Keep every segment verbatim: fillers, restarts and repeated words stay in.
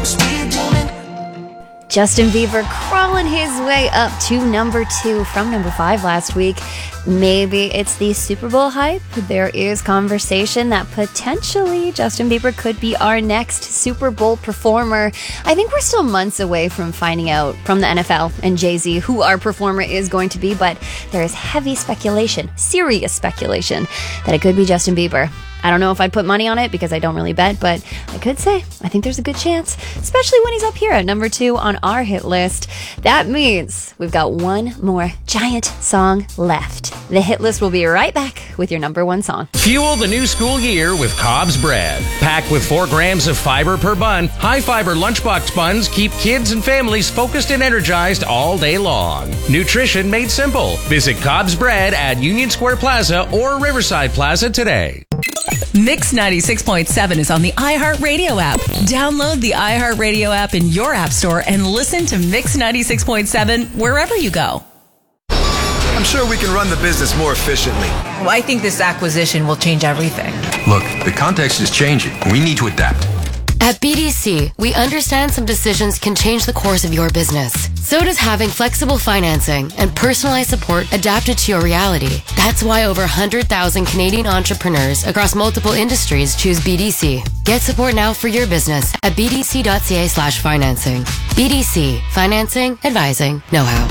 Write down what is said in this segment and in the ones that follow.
Justin Bieber crawling his way up to number two from number five last week. Maybe it's the Super Bowl hype. There is conversation that potentially Justin Bieber could be our next Super Bowl performer. I think we're still months away from finding out from the N F L and Jay-Z who our performer is going to be, but there is heavy speculation, serious speculation, that it could be Justin Bieber. I don't know if I'd put money on it because I don't really bet, but I could say I think there's a good chance, especially when he's up here at number two on our hit list. That means we've got one more giant song left. The hit list will be right back with your number one song. Fuel the new school year with Cobb's Bread. Packed with four grams of fiber per bun, high-fiber lunchbox buns keep kids and families focused and energized all day long. Nutrition made simple. Visit Cobb's Bread at Union Square Plaza or Riverside Plaza today. Mix ninety-six point seven is on the iHeartRadio app. Download the iHeartRadio app in your app store and listen to Mix ninety-six point seven wherever you go. I'm sure we can run the business more efficiently. Well, I think this acquisition will change everything. Look, the context is changing. We need to adapt. At B D C, we understand some decisions can change the course of your business. So does having flexible financing and personalized support adapted to your reality. That's why over one hundred thousand Canadian entrepreneurs across multiple industries choose B D C. Get support now for your business at bdc.ca slash financing. B D C. Financing, advising, know-how.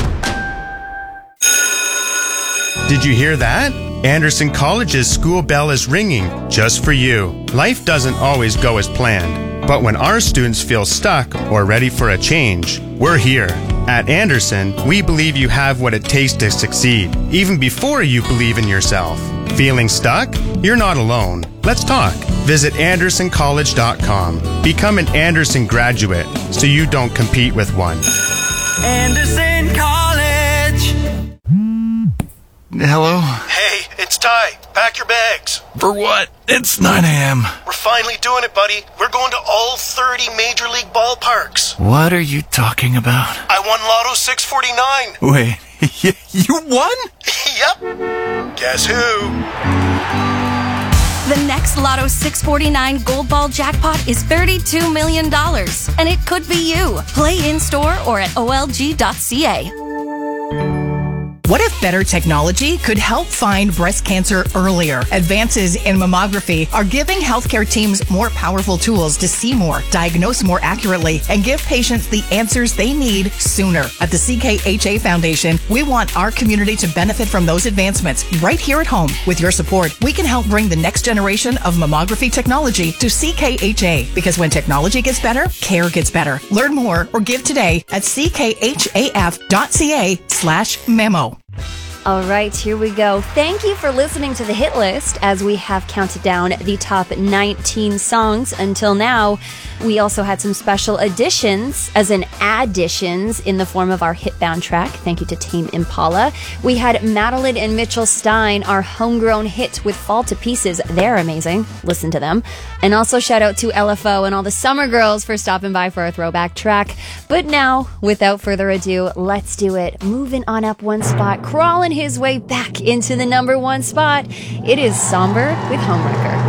Did you hear that? Anderson College's school bell is ringing just for you. Life doesn't always go as planned, but when our students feel stuck or ready for a change, we're here. At Anderson, we believe you have what it takes to succeed, even before you believe in yourself. Feeling stuck? You're not alone. Let's talk. Visit anderson college dot com. Become an Anderson graduate so you don't compete with one. Anderson College. Hello? Hey, it's Ty. Pack your bags. For what? It's nine a.m. We're finally doing it, buddy. We're going to all thirty Major League ballparks. What are you talking about? I won Lotto six forty-nine. Wait, you won? Yep. Guess who? The next Lotto six forty-nine Gold Ball jackpot is thirty-two million dollars, and it could be you. Play in-store or at O L G dot C A. What if better technology could help find breast cancer earlier? Advances in mammography are giving healthcare teams more powerful tools to see more, diagnose more accurately, and give patients the answers they need sooner. At the C K H A Foundation, we want our community to benefit from those advancements right here at home. With your support, we can help bring the next generation of mammography technology to C K H A, because when technology gets better, care gets better. Learn more or give today at c k h a f dot c a slash memo. All right, here we go. Thank you for listening to the hit list as we have counted down the top nineteen songs until now. We also had some special additions, as in additions, in the form of our Hitbound track. Thank you to Tame Impala. We had Madeline and Mitchell Stein, our homegrown hit with Fall to Pieces. They're amazing. Listen to them. And also shout out to L F O and all the Summer Girls for stopping by for our throwback track. But now, without further ado, let's do it. Moving on up one spot, crawling his way back into the number one spot. It is Somber with Homewrecker.